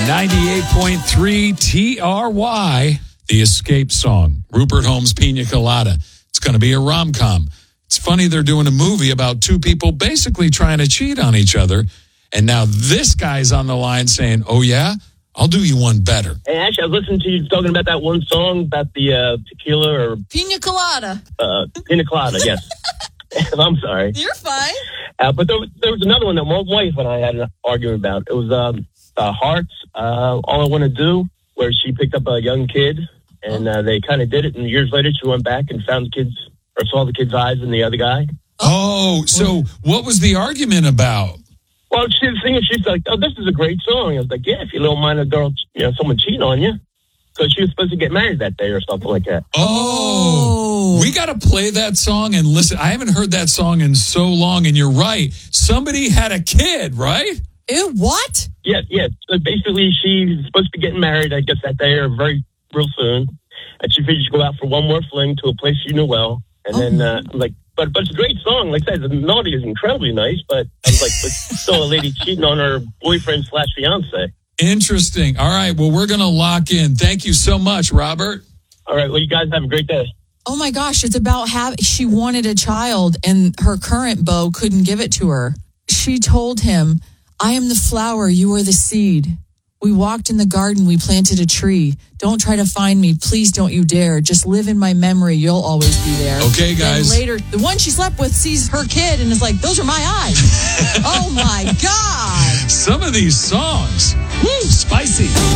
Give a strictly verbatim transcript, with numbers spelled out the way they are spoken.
ninety-eight point three T R Y, the Escape song, Rupert Holmes' Pina Colada. It's going to be a rom-com. It's funny they're doing a movie about two people basically trying to cheat on each other. And now this guy's on the line saying, oh, yeah, I'll do you one better. Hey, actually, I was listening to you talking about that one song about the uh, tequila or... Pina Colada. Uh, Pina Colada, yes. I'm sorry. You're fine. Uh, but there was, there was another one that my wife and I had an argument about. It was um, uh, Hearts, uh, All I Want to Do, where she picked up a young kid, and uh, they kind of did it, and years later she went back and found the kids, or saw the kid's eyes in the other guy. Oh, so what was the argument about? Well, she was singing, she's like, oh, this is a great song. I was like, yeah, if you don't mind a girl, you know, someone cheating on you. Because she was supposed to get married that day or something like that. Oh, we got to play that song and listen. I haven't heard that song in so long, and you're right. Somebody had a kid, right? Ew, what? Yeah, yeah. So basically, she's supposed to be getting married, I guess, that day or very real soon. And she figured she'd go out for one more fling to a place she knew well. And oh. then, uh, I'm like, but, but it's a great song. Like I said, the melody is incredibly nice, but I was like, but still a lady cheating on her boyfriend slash fiance. Interesting. All right. Well, we're going to lock in. Thank you so much, Robert. All right. Well, you guys have a great day. Oh, my gosh. It's about how she wanted a child and her current beau couldn't give it to her. She told him, I am the flower. You are the seed. We walked in the garden. We planted a tree. Don't try to find me. Please don't you dare. Just live in my memory. You'll always be there. Okay, guys. And later, the one she slept with sees her kid and is like, those are my eyes. Oh, my God. Some of these songs, woo, spicy.